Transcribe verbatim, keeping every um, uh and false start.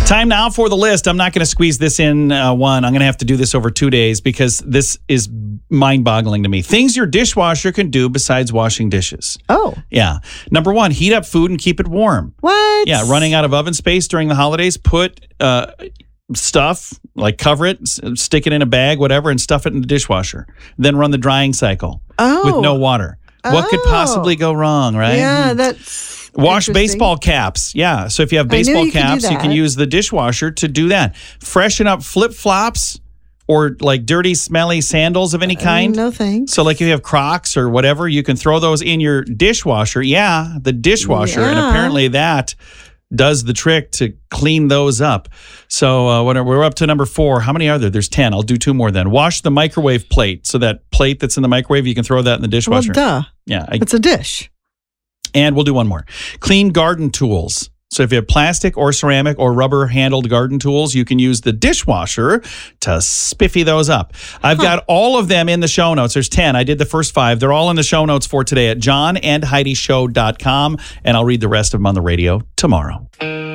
Time now for the list. I'm not going to squeeze this in uh, one. I'm going to have to do this over two days because this is mind-boggling to me. Things your dishwasher can do besides washing dishes. Oh. Yeah. Number one, heat up food and keep it warm. What? Yeah, running out of oven space during the holidays, put uh, stuff, like cover it, s- stick it in a bag, whatever, and stuff it in the dishwasher. Then run the drying cycle Oh. with no water. What could Oh. possibly go wrong, right? Yeah, that's Wash interesting. baseball caps. Yeah. So if you have I knew baseball you could do caps, you can that. use the dishwasher to do that. Freshen up flip flops or like dirty, smelly sandals of any kind. No thanks. So like if you have Crocs or whatever, you can throw those in your dishwasher. Yeah, the dishwasher. And Yeah. apparently that does the trick to clean those up. So uh, when we're up to number four, how many are there? There's ten. I'll do two more then. Wash the microwave plate. So that plate that's in the microwave, you can throw that in the Well, dishwasher. duh. Yeah. I, It's a dish. and we'll do one more. Clean garden tools. So if you have plastic or ceramic or rubber handled garden tools, you can use the dishwasher to spiffy those up. I've got all of them in the show notes. There's ten. I did the first five. They're all in the show notes for today at john and heidi show dot com. And I'll read the rest of them on the radio tomorrow.